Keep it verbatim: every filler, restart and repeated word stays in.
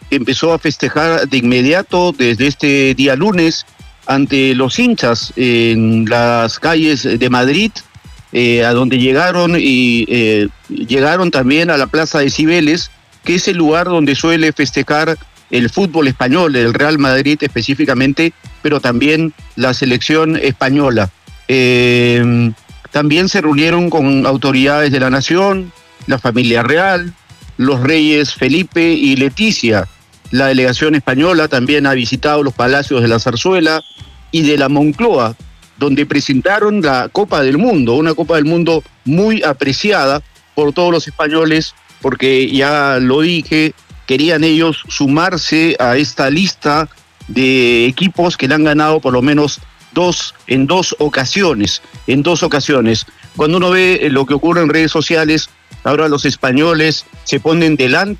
empezó a festejar de inmediato desde este día lunes ante los hinchas en las calles de Madrid, eh, a donde llegaron y eh, llegaron también a la Plaza de Cibeles, que es el lugar donde suele festejar el fútbol español, el Real Madrid específicamente, pero también la selección española. Eh, también se reunieron con autoridades de la nación, la familia real, los reyes Felipe y Leticia. La delegación española también ha visitado los palacios de la Zarzuela y de la Moncloa, donde presentaron la Copa del Mundo, una Copa del Mundo muy apreciada por todos los españoles, porque ya lo dije, querían ellos sumarse a esta lista de equipos que le han ganado por lo menos dos en dos ocasiones, en dos ocasiones. Cuando uno ve lo que ocurre en redes sociales, ahora los españoles se ponen delante